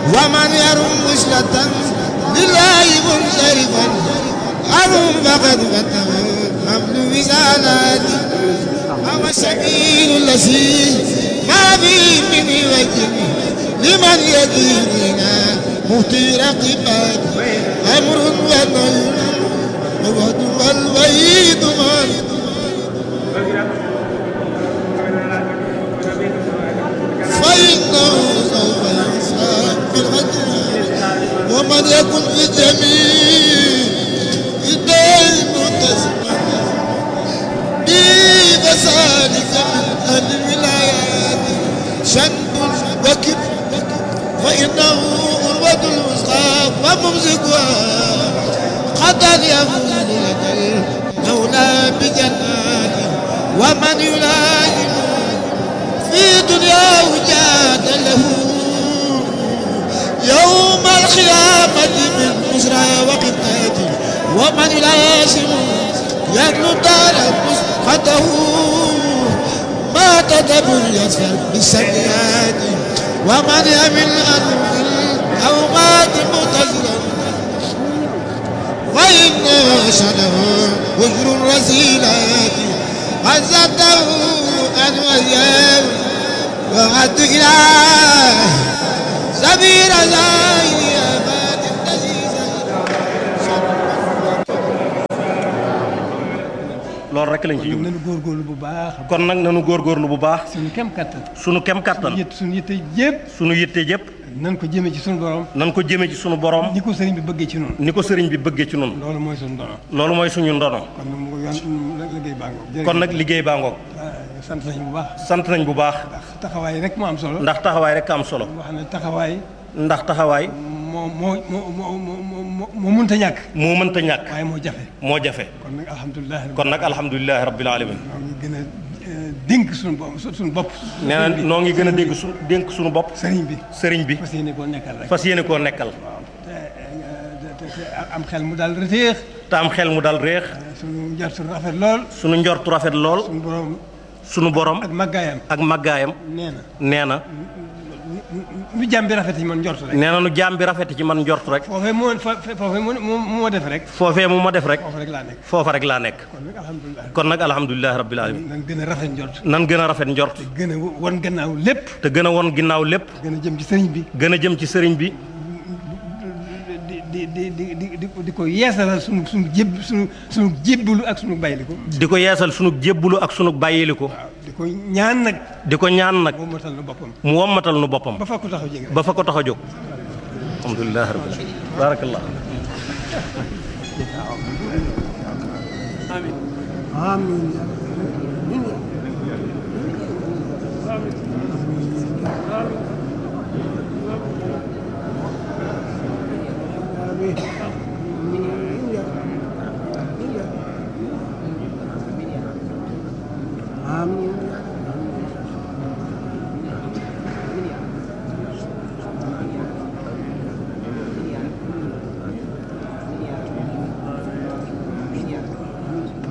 ومن يرم وصلة لله منصرفا أرم فقد فتح حمل وزالاتي أما السبيل الذي ما فيه من وجه لمن يديننا مهتي رقبات أمر ونهي الوعد والوعيد فإنه سوف يحساب بالغد ومن يكن في جميع الدين متسما بفسادك من الولايات شد وكب فإنه أروة الوسطى وممسكها قد يفوز لك المولى بجناته ومن يلازم في دنياه جاد له يوم القيامة من بشرى وقتاته ومن يلازم يدلو دار مسقطه ما تدبر يسفل بالسيئات ومن يمل أن الأوقات متزلا وإن شنه وجر الرسيلات عزته أن وياه وعد إله سبيل زاهي أباد loolu rek lañ ci jub nanu góorgóorlu bu baax kon nag nanu góorgóorlu bu baax suñu kem kattan sunu kem kattan suñu yitte yëpp sunu yitte yëpp nan ko jëmee ci suñu borom nan ko jëmee ci sunu borom ni ko sëriñ bi bëggee ci noonu ni ko sëriñ bi bëggee ci noonu loolu mooy suñu ndono loolu mooy suñu ndono kon nag mu yoon liggéey baa ngoog kon nag liggéey baa ngoog sant nañ bu baax sant nañ bu baax ndax taxawaay rek moo am solo ndax taxawaay rek am solo wax ne taxawaay ndax taxawaay moo mënta ñàkk moo mënta ñàkk waaye moo jafe moo jafe kon nag alhamdulilah rabbil alamin ñoo ngi gën a dénk suñu bopp nee na noo ngi gën a dénk suñu bopp sëriñ bi fas yéene koo nekkal rek fas yéene koo nekkal te am xel mu daal réex te am xel mu daal réex suñu njortu rafet lool suñu njortu rafet lool suñu borom ak màggaayam nee na nu jaam bi rafet ci man njort rek nee na nu jaam bi rafet ci man njort rek foofee mu ma def rek foofa rek laa nekk kon nag alhamdulilah rabbil alamin nan gën a rafet njort nan gën a rafet njort te gën a won gannaaw lépp te gën a won ginnaaw lépp gën a jëm ci sëriñ bi gën a jëm ci sëriñ bi di ko yeesalal sunu jébbalu ak sunu bàyyiliku di ko yeesal sunu jébbalu ak sunu bàyyiliku di ko ñaan nag mu wommatal nu boppam ba fa ko tax a jóg alhamdulilah rabbil alamin barakallah amin amin